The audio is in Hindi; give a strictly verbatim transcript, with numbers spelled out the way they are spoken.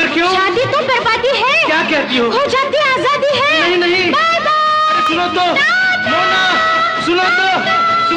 क्यों? शादी तो बर्बादी है। क्या कहती हो? हो जाती आजादी है। नहीं नहीं, सुनो तो, मोना, सुनो तो।